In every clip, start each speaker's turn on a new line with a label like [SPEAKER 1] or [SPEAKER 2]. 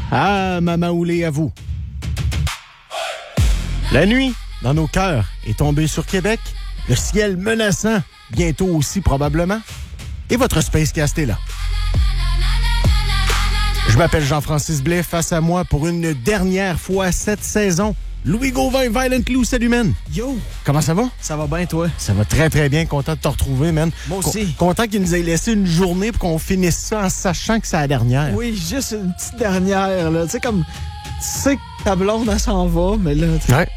[SPEAKER 1] Ah, Mamaoulé à vous. La nuit, dans nos cœurs, est tombée sur Québec. Le ciel menaçant, bientôt aussi probablement. Et votre Spacecast est là. Je m'appelle Jean-Francis Blais. Face à moi, pour une dernière fois cette saison, Louis Gauvin, Violent Lou. Salut, man.
[SPEAKER 2] Yo!
[SPEAKER 1] Comment ça va?
[SPEAKER 2] Ça va bien, toi?
[SPEAKER 1] Ça va très, très bien. Content de te retrouver, man.
[SPEAKER 2] Moi aussi.
[SPEAKER 1] Content qu'il nous ait laissé une journée pour qu'on finisse ça en sachant que c'est la dernière.
[SPEAKER 2] Oui, juste une petite dernière, là. Tu sais, comme... Tu sais que ta blonde, elle s'en va, mais là...
[SPEAKER 1] Ouais.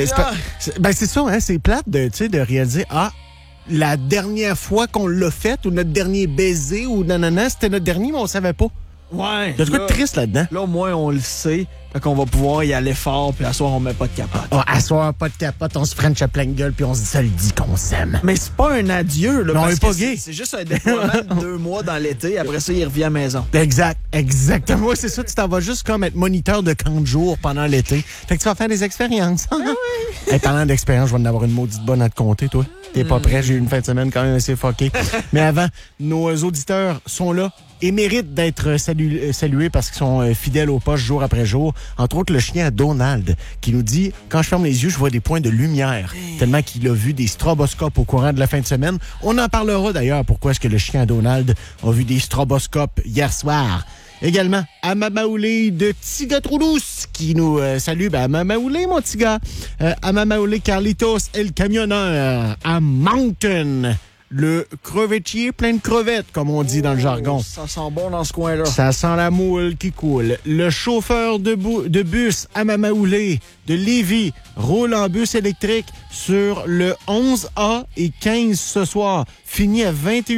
[SPEAKER 1] C'est ça, hein? C'est plate de réaliser, la dernière fois qu'on l'a fait, ou notre dernier baiser, ou nanana, c'était notre dernier, mais on savait pas.
[SPEAKER 2] Ouais.
[SPEAKER 1] Il y a de quoi de triste là-dedans.
[SPEAKER 2] Là, au moins, on le sait. Fait qu'on va pouvoir y aller fort, puis à soir, on met pas de capote.
[SPEAKER 1] À soir, pas de capote, on se french à pleine gueule, puis on se dit qu'on s'aime.
[SPEAKER 2] Mais c'est pas un adieu, là.
[SPEAKER 1] Non,
[SPEAKER 2] parce
[SPEAKER 1] on est pas
[SPEAKER 2] que
[SPEAKER 1] gay.
[SPEAKER 2] C'est juste un déploiement de 2 mois dans l'été. Après ça, il revient à la maison.
[SPEAKER 1] Exactement. Ouais, c'est ça, tu t'en vas juste comme être moniteur de camp de jour pendant l'été. Fait que tu vas faire des expériences.
[SPEAKER 2] Ah oui.
[SPEAKER 1] Hey, parlant d'expérience, je vais en avoir une maudite bonne à te compter, toi. T'es pas prêt, j'ai eu une fin de semaine quand même assez fuckée. Mais avant, nos auditeurs sont là et méritent d'être salués parce qu'ils sont fidèles au poste jour après jour. Entre autres, le chien à Donald qui nous dit « Quand je ferme les yeux, je vois des points de lumière. » Tellement qu'il a vu des stroboscopes au courant de la fin de semaine. On en parlera d'ailleurs pourquoi est-ce que le chien à Donald a vu des stroboscopes hier soir. Également, à Mamaoulé de Tiga-Troudous qui nous salue. À Mamaoulé, mon Tiga. À Mamaoulé, Carlitos, El Camionneur. À Mountain, le crevettier plein de crevettes, comme on dit dans le jargon.
[SPEAKER 2] Ça sent bon dans ce coin-là.
[SPEAKER 1] Ça sent la moule qui coule. Le chauffeur de bus à Mamaoulé de Lévis roule en bus électrique sur le 11A et 15 ce soir. Fini à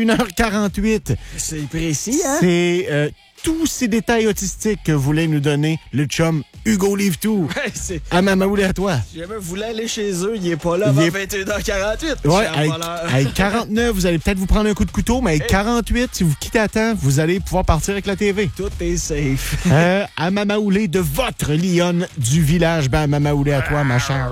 [SPEAKER 1] 21h48.
[SPEAKER 2] C'est précis, hein?
[SPEAKER 1] C'est... tous ces détails autistiques que voulait nous donner le chum Hugo Livetou.
[SPEAKER 2] Ouais,
[SPEAKER 1] à Mamaoulé à toi.
[SPEAKER 2] Si jamais vous voulez aller chez eux, il est pas là avant 21h48.
[SPEAKER 1] Ouais, avec 49, vous allez peut-être vous prendre un coup de couteau, mais avec 48, si vous quittez à temps, vous allez pouvoir partir avec la TV.
[SPEAKER 2] Tout est safe.
[SPEAKER 1] À Mamaoulé de votre lionne du village. À Mamaoulé à toi, ma chère.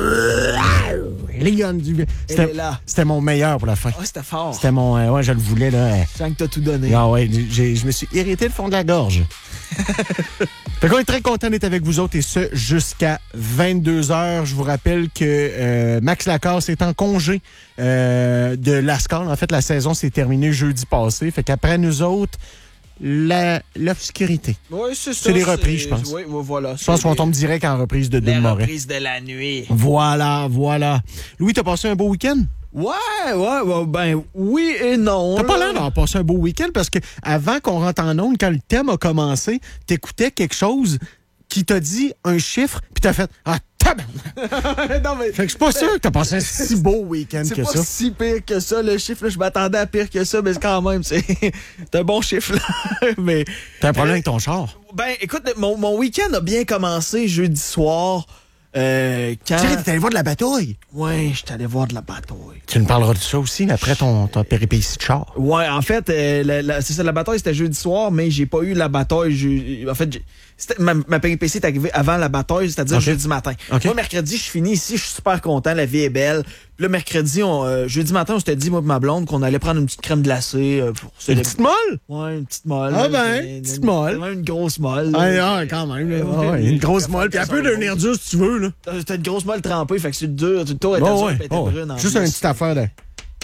[SPEAKER 1] Lionne du village. C'était mon meilleur pour la fin.
[SPEAKER 2] Ah, c'était fort.
[SPEAKER 1] C'était mon... ouais, je le voulais, là.
[SPEAKER 2] Je sens que t'as tout donné.
[SPEAKER 1] Ah ouais, je me suis irrité le fond de la gorge. Fait qu'on est très content d'être avec vous autres et ce, jusqu'à 22h. Je vous rappelle que Max Lacasse est en congé de l'ASCAR. En fait, la saison s'est terminée jeudi passé. Fait qu'après nous autres, l'obscurité.
[SPEAKER 2] Oui, c'est ça.
[SPEAKER 1] C'est les reprises, je pense.
[SPEAKER 2] Oui, voilà.
[SPEAKER 1] Je pense qu'on tombe direct en reprise de Denis Moret.
[SPEAKER 2] Les reprises de la nuit.
[SPEAKER 1] Voilà. Louis, t'as passé un beau week-end?
[SPEAKER 2] Ouais, ben oui et non.
[SPEAKER 1] T'as pas l'air d'avoir passé un beau week-end parce que avant qu'on rentre en ondes, quand le thème a commencé, t'écoutais quelque chose qui t'a dit un chiffre, puis t'as fait « Ah, tabarnak! » Non, mais... Fait que je suis pas sûr que t'as passé un si beau week-end que ça.
[SPEAKER 2] C'est pas si pire que ça, le chiffre. Là, je m'attendais à pire que ça, mais quand même, c'est un bon chiffre. Là. Mais
[SPEAKER 1] t'as un problème avec ton char?
[SPEAKER 2] Ben, écoute, mon week-end a bien commencé jeudi soir.
[SPEAKER 1] Quand... T'es allé voir de la bataille?
[SPEAKER 2] Ouais, j'étais allé voir de la bataille.
[SPEAKER 1] Tu nous parleras de ça aussi, après ton péripétie de char.
[SPEAKER 2] Ouais, en fait, c'est ça, la bataille, c'était jeudi soir, mais j'ai pas eu la bataille. En fait, ma péripétie est arrivée avant la bataille, c'est-à-dire jeudi matin.
[SPEAKER 1] Okay.
[SPEAKER 2] Moi, mercredi, je finis ici, je suis super content, la vie est belle. Puis là, mercredi, jeudi matin, on s'était dit, moi et ma blonde, qu'on allait prendre une petite crème glacée.
[SPEAKER 1] Une petite molle?
[SPEAKER 2] Ouais, une petite molle.
[SPEAKER 1] Ah ben, une petite molle.
[SPEAKER 2] Une grosse molle.
[SPEAKER 1] Ah, quand même. Une grosse molle. Puis un peu d'un air dur, si tu veux. là.
[SPEAKER 2] C'était une grosse molle trempée, fait que c'est dur. Le tour était dur, était brune.
[SPEAKER 1] Juste une petite affaire de...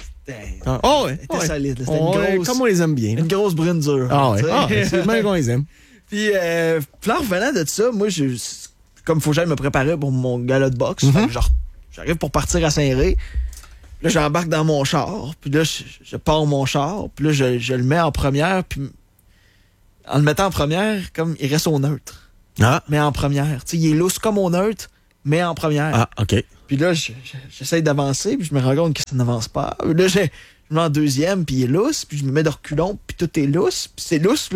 [SPEAKER 2] C'était solide. C'était une grosse...
[SPEAKER 1] Comme on les aime bien.
[SPEAKER 2] Une grosse brune dure.
[SPEAKER 1] C'est le même qu'on les aime.
[SPEAKER 2] Puis, là, revenant de ça, moi, comme faut que j'aille me préparer pour mon gala de boxe, j'arrive pour partir à Saint-Ré. Là, j'embarque dans mon char. Puis là, je pars mon char. Puis là, je le mets en première. Puis, en le mettant en première, comme il reste au neutre.
[SPEAKER 1] Ah.
[SPEAKER 2] Mais en première. Tu sais, il est lousse comme au neutre, mais en première.
[SPEAKER 1] Ah, OK.
[SPEAKER 2] Puis là, j'essaie d'avancer, puis je me rends compte que ça n'avance pas. Là, je me mets en deuxième, puis il est lousse, puis je me mets de reculons, puis tout est lousse, puis c'est lousse.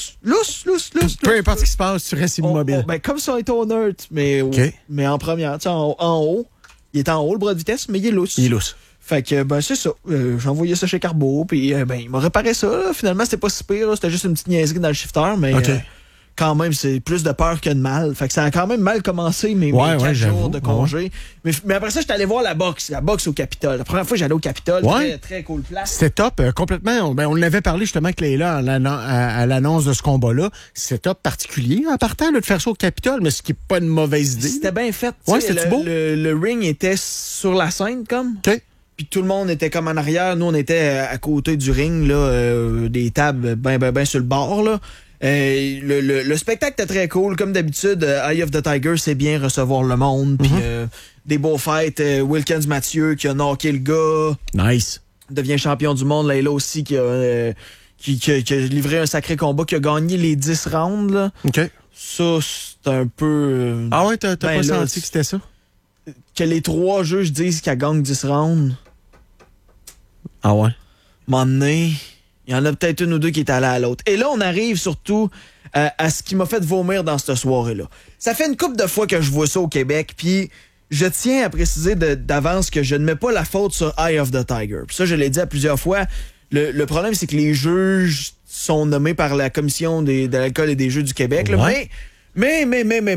[SPEAKER 1] Peu importe ce qui se passe, tu restes immobile.
[SPEAKER 2] Ben, comme ça, il est au neutre, mais en première, tu sais, en haut. Il est en haut, le bras de vitesse, mais il est lousse.
[SPEAKER 1] Il est lousse.
[SPEAKER 2] Fait que, ben, c'est ça. J'ai envoyé ça chez Carbo, puis ben, il m'a réparé ça. Là. Finalement, c'était pas si pire, là. C'était juste une petite niaiserie dans le shifter, mais quand même, c'est plus de peur que de mal. Fait que ça a quand même mal commencé, mes 4 jours de congé. Mais après ça, j'étais allé voir la boxe au Capitole. La première fois que j'allais au Capitole, très, très cool place.
[SPEAKER 1] C'était top, complètement. On l'avait parlé justement avec Leila à l'annonce de ce combat-là. C'était top particulier en partant là, de faire ça au Capitole, mais ce qui n'est pas une mauvaise idée.
[SPEAKER 2] C'était bien fait.
[SPEAKER 1] C'était beau.
[SPEAKER 2] Le ring était sur la scène, comme.
[SPEAKER 1] OK.
[SPEAKER 2] Puis tout le monde était comme en arrière. Nous, on était à côté du ring, là, des tables ben sur le bord, là. Le spectacle était très cool. Comme d'habitude, Eye of the Tiger, c'est bien recevoir le monde. Puis des beaux fights. Wilkins Mathieu qui a knocké le gars.
[SPEAKER 1] Nice.
[SPEAKER 2] Devient champion du monde. Layla aussi qui a livré un sacré combat, qui a gagné les 10 rounds. Là.
[SPEAKER 1] OK.
[SPEAKER 2] Ça, c'est un peu...
[SPEAKER 1] Ah ouais, t'as pas senti que c'était ça?
[SPEAKER 2] Que les 3 juges disent qu'elle gagne 10 rounds.
[SPEAKER 1] Ah ouais?
[SPEAKER 2] M'en donné, il y en a peut-être une ou deux qui est allée à l'autre. Et là, on arrive surtout à ce qui m'a fait vomir dans cette soirée-là. Ça fait une couple de fois que je vois ça au Québec, puis je tiens à préciser d'avance que je ne mets pas la faute sur Eye of the Tiger. Puis ça, je l'ai dit à plusieurs fois. Le problème, c'est que les juges sont nommés par la Commission de l'alcool et des jeux du Québec. Là.
[SPEAKER 1] Ouais.
[SPEAKER 2] Mais,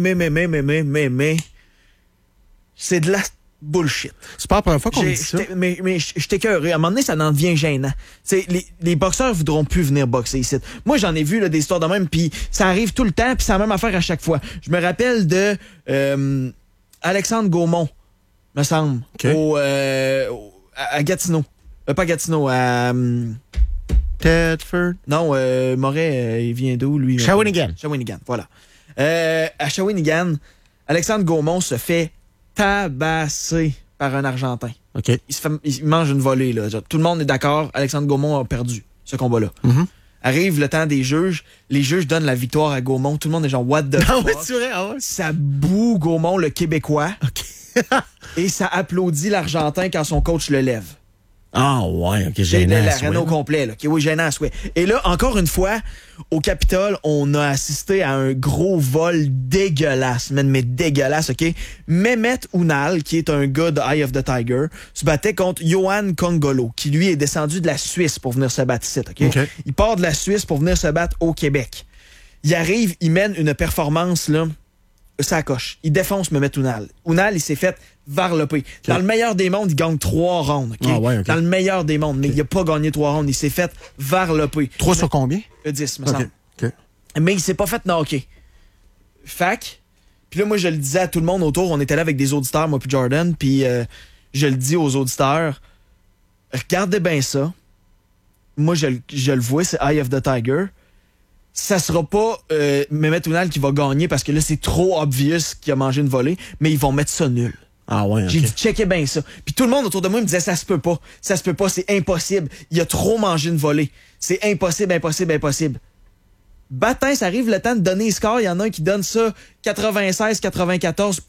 [SPEAKER 2] c'est de la bullshit.
[SPEAKER 1] C'est pas la première fois qu'on dit ça.
[SPEAKER 2] Mais je t'écœurais. À un moment donné, ça en devient gênant. Les boxeurs voudront plus venir boxer ici. Moi, j'en ai vu là, des histoires de même, puis ça arrive tout le temps, puis c'est la même affaire à chaque fois. Je me rappelle de Alexandre Gaumont, me semble,
[SPEAKER 1] okay.
[SPEAKER 2] À Gatineau. Pas Gatineau, à...
[SPEAKER 1] Tedford.
[SPEAKER 2] Non, Moret, il vient d'où, lui?
[SPEAKER 1] Shawinigan.
[SPEAKER 2] Shawinigan, voilà. À Shawinigan, Alexandre Gaumont se fait tabasser par un Argentin.
[SPEAKER 1] OK.
[SPEAKER 2] Il mange une volée, là. Tout le monde est d'accord, Alexandre Gaumont a perdu ce combat-là.
[SPEAKER 1] Mm-hmm.
[SPEAKER 2] Arrive le temps des juges, les juges donnent la victoire à Gaumont, tout le monde est genre, what the fuck?
[SPEAKER 1] Ah ouais, c'est vrai, ah ouais.
[SPEAKER 2] Ça boue Gaumont, le Québécois,
[SPEAKER 1] OK.
[SPEAKER 2] et ça applaudit l'Argentin quand son coach le lève.
[SPEAKER 1] Ah ouais, OK, gênant.
[SPEAKER 2] L'arène au complet, là. Oui, gênant à souhait. Et là, encore une fois, au Capitole, on a assisté à un gros vol dégueulasse, mais dégueulasse, OK? Mehmet Ounal, qui est un gars de Eye of the Tiger, se battait contre Johan Congolo, qui lui est descendu de la Suisse pour venir se battre ici, OK? Il part de la Suisse pour venir se battre au Québec. Il arrive, il mène une performance, là, ça coche. Il défonce Mehmet Ounal. Ounal, il s'est fait varloper. Dans le meilleur des mondes, il gagne 3 rounds. Okay?
[SPEAKER 1] Ah ouais, okay.
[SPEAKER 2] Dans le meilleur des mondes, mais il n'a pas gagné 3 rounds. Il s'est fait varloper.
[SPEAKER 1] 3 sur combien?
[SPEAKER 2] 10, me semble.
[SPEAKER 1] Okay.
[SPEAKER 2] Mais il s'est pas fait knocker. Fac. Puis là, moi, je le disais à tout le monde autour. On était là avec des auditeurs, moi puis Jordan. Puis je le dis aux auditeurs, regardez bien ça. Moi, je le vois, c'est Eye of the Tiger. Ça sera pas Mehmet Ounal qui va gagner parce que là, c'est trop obvious qu'il a mangé une volée, mais ils vont mettre ça nul.
[SPEAKER 1] Ah ouais, okay.
[SPEAKER 2] J'ai dit, checkez bien ça. Puis tout le monde autour de moi me disait, ça se peut pas, c'est impossible. Il a trop mangé une volée. C'est impossible. Baptiste, ça arrive le temps de donner les scores. Il y en a un qui donne ça 96-94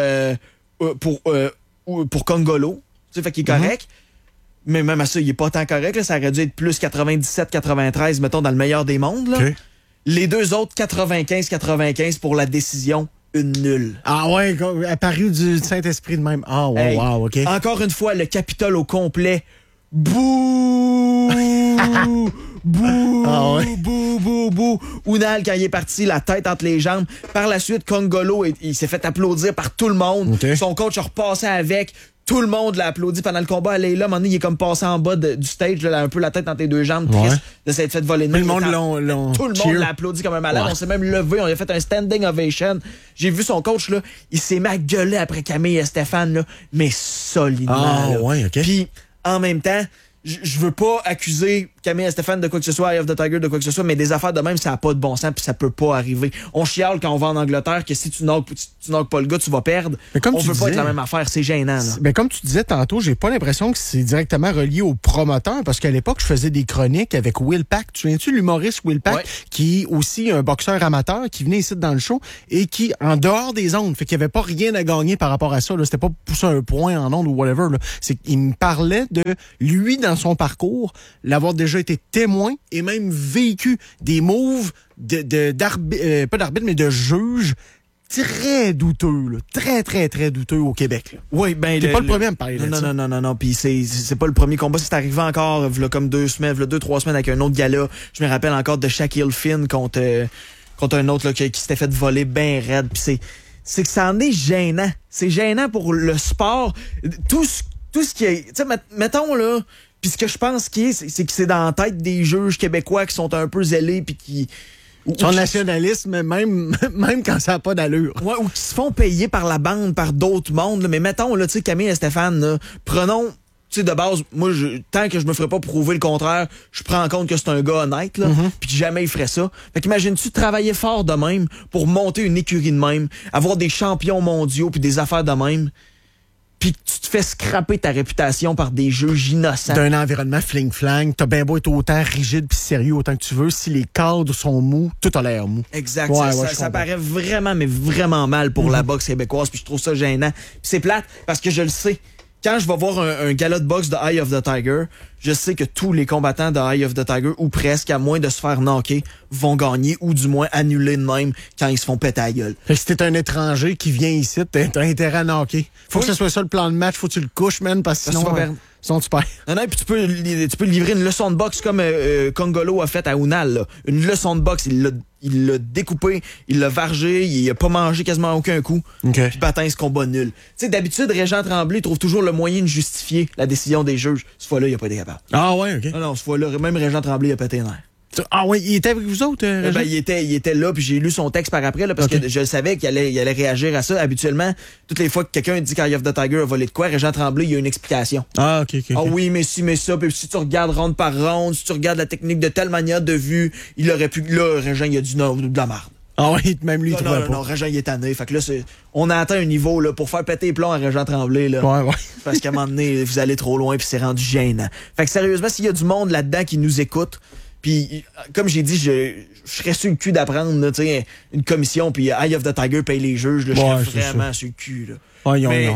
[SPEAKER 2] pour Congolo. Tu sais, fait qu'il est correct. Mais même à ça, il est pas tant correct. Là. Ça aurait dû être plus 97-93, mettons, dans le meilleur des mondes. Là.
[SPEAKER 1] Okay.
[SPEAKER 2] Les deux autres, 95-95 pour la décision, une nulle.
[SPEAKER 1] Ah ouais, apparu du Saint-Esprit de même. Ah ouais,
[SPEAKER 2] hey,
[SPEAKER 1] wow, OK.
[SPEAKER 2] Encore une fois, le Capitole au complet. Bouh! Bouh!
[SPEAKER 1] Ah ouais.
[SPEAKER 2] Bouh! Ounal, quand il est parti, la tête entre les jambes. Par la suite, Congolo, il s'est fait applaudir par tout le monde.
[SPEAKER 1] Okay.
[SPEAKER 2] Son coach a repassé avec. Tout le monde l'a applaudi pendant le combat. À Leila, à un moment donné, il est comme passé en bas du stage, là, un peu la tête entre les deux jambes, triste de s'être fait voler de main.
[SPEAKER 1] Tout le
[SPEAKER 2] monde l'a applaudi comme un malade. Ouais. On s'est même levé, on a fait un standing ovation. J'ai vu son coach, là, il s'est mis à gueuler après Camille et Stéphane, là, mais solidement.
[SPEAKER 1] Ah,
[SPEAKER 2] là.
[SPEAKER 1] ouais, OK.
[SPEAKER 2] Puis, en même temps, je veux pas accuser Camille et Stéphane de quoi que ce soit, Eye of the Tiger de quoi que ce soit, mais des affaires de même, ça n'a pas de bon sens puis ça peut pas arriver. On chiale quand on va en Angleterre que si tu knockes pas le gars, tu vas perdre.
[SPEAKER 1] Mais comme
[SPEAKER 2] on veut pas être la même affaire, c'est gênant. Là.
[SPEAKER 1] Mais comme tu disais tantôt, j'ai pas l'impression que c'est directement relié au promoteur parce qu'à l'époque, je faisais des chroniques avec Will Pack. Tu souviens-tu l'humoriste Will Pack qui est aussi un boxeur amateur qui venait ici dans le show et qui, en dehors des ondes, fait qu'il y avait pas rien à gagner par rapport à ça. Là. C'était pas pousser un point en ondes ou whatever. Là. C'est qu'il me parlait de lui dans son parcours, l'avoir déjà été témoin et même vécu des moves pas d'arbitre, mais de juge très douteux, là. Très, très, très douteux au Québec. Là.
[SPEAKER 2] Oui, ben
[SPEAKER 1] t'es pas le premier à me parler de ça.
[SPEAKER 2] Non. Puis c'est pas le premier combat. C'est arrivé encore, là, comme 2-3 semaines avec un autre gala. Je me rappelle encore de Shaquille Finn contre contre un autre là, qui s'était fait voler bien raide. Puis c'est que ça en est gênant. C'est gênant pour le sport. Tout ce qui est... Tu sais, mettons, là... Puis ce que je pense c'est que c'est dans la tête des juges québécois qui sont un peu zélés puis qui...
[SPEAKER 1] Son nationalisme, même quand ça n'a pas d'allure.
[SPEAKER 2] Ouais, ou qui se font payer par la bande, par d'autres mondes. Là. Mais mettons, là, tu sais, Camille et Stéphane, là, prenons... Tu sais, de base, moi, tant que je me ferais pas prouver le contraire, je prends en compte que c'est un gars honnête, là, puis que jamais il ferait ça. Fait qu'imagines-tu travailler fort de même pour monter une écurie de même, avoir des champions mondiaux puis des affaires de même, puis que tu te fais scraper ta réputation par des juges innocents.
[SPEAKER 1] D'un environnement fling-flang, t'as bien beau être autant rigide puis sérieux autant que tu veux, si les cadres sont mous, tout a l'air mou.
[SPEAKER 2] Exact. Ça paraît vraiment, mais vraiment mal pour la boxe québécoise, puis je trouve ça gênant. Puis c'est plate, parce que je le sais. Quand je vais voir un gala de boxe de Eye of the Tiger, je sais que tous les combattants de Eye of the Tiger, ou presque, à moins de se faire knocker, vont gagner ou du moins annuler de même quand ils se font péter la gueule.
[SPEAKER 1] Fait que si t'es un étranger qui vient ici, t'as intérêt à knocker. Faut que ce soit ça le plan de match, faut que tu le couches, man, parce que sinon tu perds.
[SPEAKER 2] Non, puis tu peux livrer une leçon de boxe comme Congolo a fait à Ounal. Là. Une leçon de boxe, il l'a découpé, il l'a vargé, il a pas mangé quasiment aucun coup.
[SPEAKER 1] Okay.
[SPEAKER 2] Puis patin, ce combat nul. Tu sais, d'habitude, Régent Tremblay trouve toujours le moyen de justifier la décision des juges. Cette fois-là, il a pas été capable.
[SPEAKER 1] Ah ouais, OK.
[SPEAKER 2] Non, cette fois-là, même Régent Tremblay a pété les nerfs.
[SPEAKER 1] Ah oui, il était avec vous autres?
[SPEAKER 2] Il était là, puis j'ai lu son texte par après, là, parce que je savais qu'il allait réagir à ça. Habituellement, toutes les fois que quelqu'un dit qu'Eye of the Tiger a volé de quoi, Régent Tremblay, il y a une explication.
[SPEAKER 1] Ah, OK.
[SPEAKER 2] Ah oui, mais si, mais ça, puis si tu regardes ronde par ronde, si tu regardes la technique de telle manière de vue, il aurait pu... Là, Régent, il a dit non, de la merde.
[SPEAKER 1] Ah oui, même lui, il trouvait pas.
[SPEAKER 2] Non, Régent, il est tanné. Fait que là, on a atteint un niveau, là, pour faire péter les plombs à Régent Tremblay, là.
[SPEAKER 1] Ouais.
[SPEAKER 2] Parce qu'à un moment donné, vous allez trop loin, puis c'est rendu gênant. Fait que sérieusement, s'il y a du monde là-dedans qui nous écoute, puis, comme j'ai dit, je serais sur le cul d'apprendre, tu sais, une commission, puis Eye of the Tiger paye les juges, là, je serais vraiment sur le cul, là.
[SPEAKER 1] Ouais,
[SPEAKER 2] mais,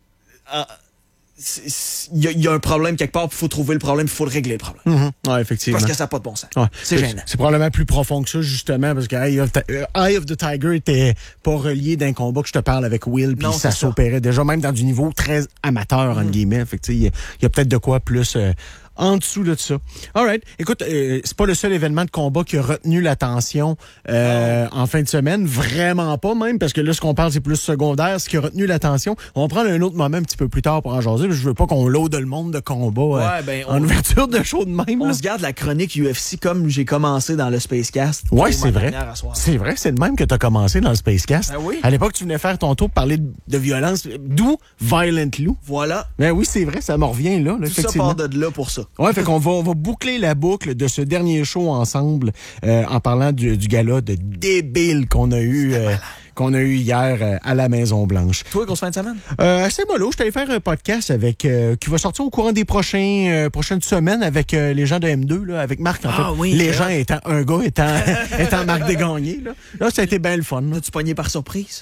[SPEAKER 2] il y a un problème quelque part, puis il faut trouver le problème, puis il faut régler le problème.
[SPEAKER 1] Ouais, effectivement.
[SPEAKER 2] Parce que ça n'a pas de bon sens.
[SPEAKER 1] Ouais.
[SPEAKER 2] C'est gênant.
[SPEAKER 1] C'est probablement plus profond que ça, justement, parce que Eye of the Tiger était pas relié d'un combat que je te parle avec Will, puis ça s'opérait déjà, même dans du niveau très amateur, entre guillemets. Fait que, il y a peut-être de quoi plus... en dessous de ça. All right. Écoute, c'est pas le seul événement de combat qui a retenu l'attention en fin de semaine. Vraiment pas, même, parce que là, ce qu'on parle, c'est plus secondaire. Ce qui a retenu l'attention, on va prendre un autre moment un petit peu plus tard pour en jaser. Je veux pas qu'on load le monde de combat en ouverture de show de même.
[SPEAKER 2] On se garde la chronique UFC comme j'ai commencé dans le Spacecast.
[SPEAKER 1] Ouais, c'est vrai. C'est vrai, c'est de même que tu as commencé dans le Spacecast.
[SPEAKER 2] Ben oui.
[SPEAKER 1] À l'époque, tu venais faire ton tour pour parler de violence, d'où Violent Lou.
[SPEAKER 2] Voilà.
[SPEAKER 1] Ben oui, c'est vrai, ça me revient là.
[SPEAKER 2] Tout ça part de là pour ça.
[SPEAKER 1] Ouais, fait qu'on va boucler la boucle de ce dernier show ensemble en parlant du gala de débile qu'on a eu hier à la Maison-Blanche.
[SPEAKER 2] Toi, grosse fin de semaine?
[SPEAKER 1] Assez mollo. Je suis allé faire un podcast avec qui va sortir au courant des prochaines semaines avec les gens de M2, là, avec Marc, en fait.
[SPEAKER 2] Oui,
[SPEAKER 1] les gens étant Marc Desgagnés. Là, ça a été bien le fun.
[SPEAKER 2] As-tu pogné par surprise?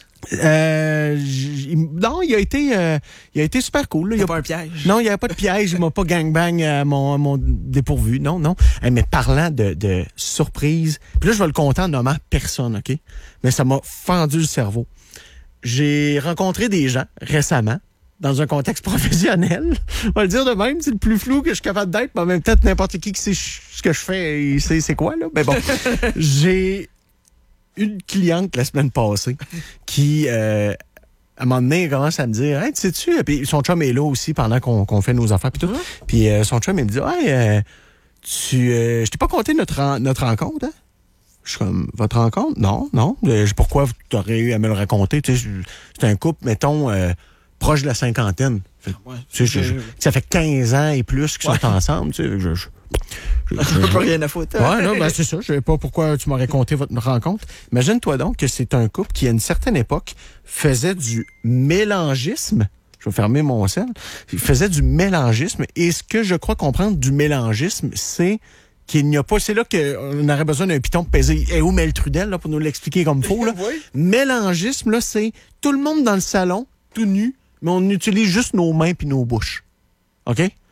[SPEAKER 1] Non, il a été super cool.
[SPEAKER 2] Il n'y a pas un piège?
[SPEAKER 1] Non, il n'y avait pas de piège. Il m'a pas gangbang à mon dépourvu. Non. Mais parlant de surprise, puis là, je vais le compter en nommant personne, OK? Mais ça m'a fendu le cerveau. J'ai rencontré des gens récemment dans un contexte professionnel. On va le dire de même, c'est le plus flou que je suis capable d'être, mais en même temps, n'importe qui sait ce que je fais, il sait c'est quoi, là. Mais bon, j'ai une cliente la semaine passée qui, à un moment donné, commence à me dire, hey, tu sais-tu, puis son chum est là aussi pendant qu'on fait nos affaires, puis tout. Puis son chum, il me dit, hey, je t'ai pas conté notre rencontre, hein? Je suis comme, votre rencontre? Non. Pourquoi tu aurais eu à me le raconter? Tu sais, c'est un couple, mettons, proche de la cinquantaine. Ça fait 15 ans et plus qu'ils sont ensemble. Tu sais,
[SPEAKER 2] je n'ai pas rien à foutre.
[SPEAKER 1] Ouais, non, ben c'est ça. Je ne sais pas pourquoi tu m'aurais conté votre rencontre. Imagine-toi donc que c'est un couple qui, à une certaine époque, faisait du mélangisme. Je vais fermer mon sel. Il faisait du mélangisme. Et ce que je crois comprendre du mélangisme, c'est qu'il n'y a pas... C'est là qu'on aurait besoin d'un piton pour peser. Et où Mel Trudel, là, pour nous l'expliquer comme il faut, là.
[SPEAKER 2] Oui.
[SPEAKER 1] Mélangisme, là, c'est tout le monde dans le salon, tout nu, mais on utilise juste nos mains puis nos bouches. OK?